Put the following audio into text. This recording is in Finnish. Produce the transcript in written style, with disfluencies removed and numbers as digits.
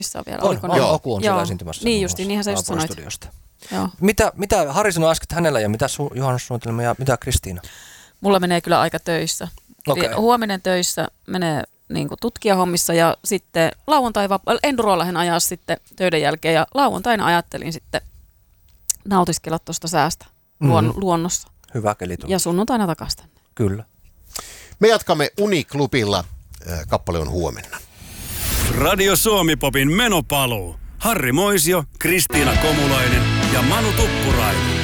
on vielä. Joo, Oku on siellä esiintymässä. Niin justiin, niinhän sä just sanoit. Joo. Mitä Harri sanoi äsken hänellä ja mitä juhannussuunnitelma ja mitä Kristiina? Mulla menee kyllä aika töissä. Okay. Huominen töissä menee niin kuin tutkijahommissa ja sitten enduroa lähden ajaa sitten töiden jälkeen ja lauantaina ajattelin sitten nautiskella tuosta säästä luonnossa. Hyvä keli tuli. Ja sunnuntaina takaisin tänne. Kyllä. Me jatkamme Uniklubilla. Kappale on huomenna. Radio Suomi-popin menopaluu. Harri Moisio, Kristiina Komulainen ja Manu Tuppurainen.